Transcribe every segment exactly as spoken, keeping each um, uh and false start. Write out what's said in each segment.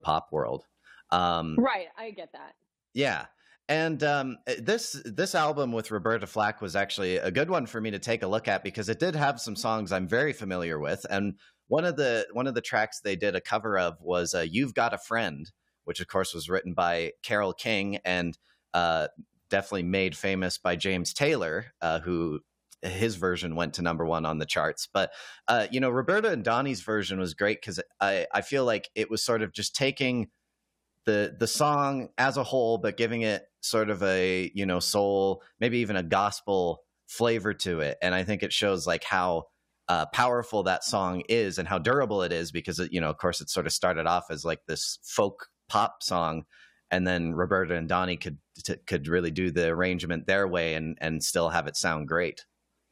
pop world. Um, right. I get that. Yeah. And um, this this album with Roberta Flack was actually a good one for me to take a look at because it did have some songs I'm very familiar with. And one of the one of the tracks they did a cover of was uh, "You've Got a Friend," which of course was written by Carole King and uh, definitely made famous by James Taylor, uh, who his version went to number one on the charts. But uh, you know, Roberta and Donnie's version was great because I I feel like it was sort of just taking the the song as a whole, but giving it sort of a, you know, soul, maybe even a gospel flavor to it. And I think it shows like how uh, powerful that song is and how durable it is because, it, you know, of course, it sort of started off as like this folk pop song. And then Roberta and Donnie could t- could really do the arrangement their way and, and still have it sound great.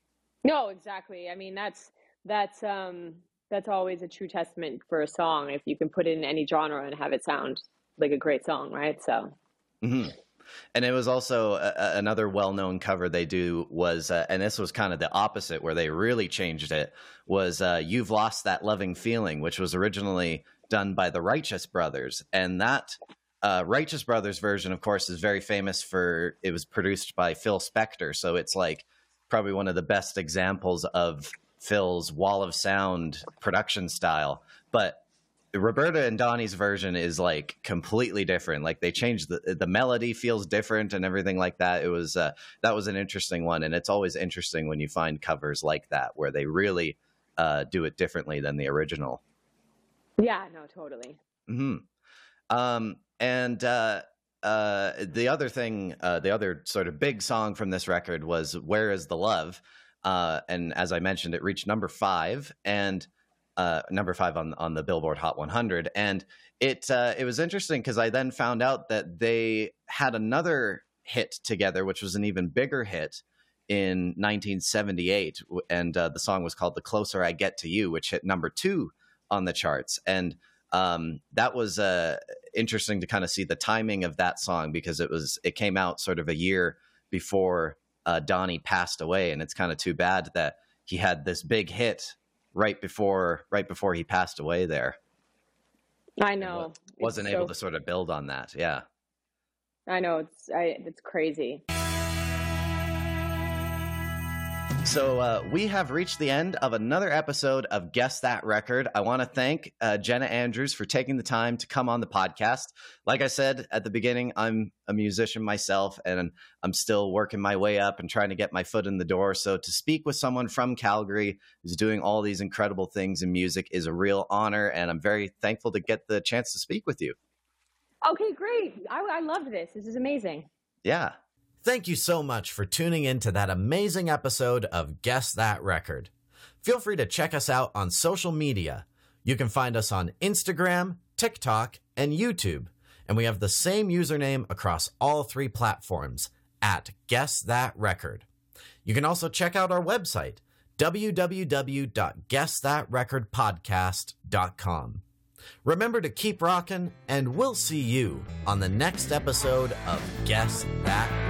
No, exactly. I mean, that's that's um, that's always a true testament for a song if you can put it in any genre and have it sound like a great song, right? So, mm-hmm. And it was also a, a, another well-known cover they do was, uh, and this was kind of the opposite where they really changed it, was uh, "You've Lost That Loving Feeling," which was originally done by the Righteous Brothers. And that uh, Righteous Brothers version, of course, is very famous for, it was produced by Phil Spector. So it's like probably one of the best examples of Phil's wall of sound production style. But Roberta and Donnie's version is like completely different. Like they changed the the melody feels different and everything like that. It was uh, that was an interesting one, and it's always interesting when you find covers like that where they really uh, do it differently than the original. Yeah, no, totally. Mm-hmm. Um, and uh, uh, the other thing, uh, the other sort of big song from this record was "Where Is the Love," uh, and as I mentioned, it reached number five and. Uh, number five on on the Billboard Hot one hundred, and it uh, it was interesting because I then found out that they had another hit together, which was an even bigger hit in nineteen seventy-eight, and uh, the song was called "The Closer I Get to You," which hit number two on the charts, and um, that was uh, interesting to kind of see the timing of that song because it was it came out sort of a year before uh, Donnie passed away, and it's kind of too bad that he had this big hit right before right before he passed away there. I know. Wasn't it's able so, to sort of build on that. Yeah. I know. It's I, it's crazy. So uh, we have reached the end of another episode of Guess That Record. I want to thank uh, Jenna Andrews for taking the time to come on the podcast. Like I said at the beginning, I'm a musician myself, and I'm still working my way up and trying to get my foot in the door. So to speak with someone from Calgary who's doing all these incredible things in music is a real honor, and I'm very thankful to get the chance to speak with you. Okay, great. I, I loved this. This is amazing. Yeah. Thank you so much for tuning in to that amazing episode of Guess That Record. Feel free to check us out on social media. You can find us on Instagram, TikTok, and YouTube. And we have the same username across all three platforms, at Guess That Record. You can also check out our website, w w w dot guess that record podcast dot com. Remember to keep rocking, and we'll see you on the next episode of Guess That Record.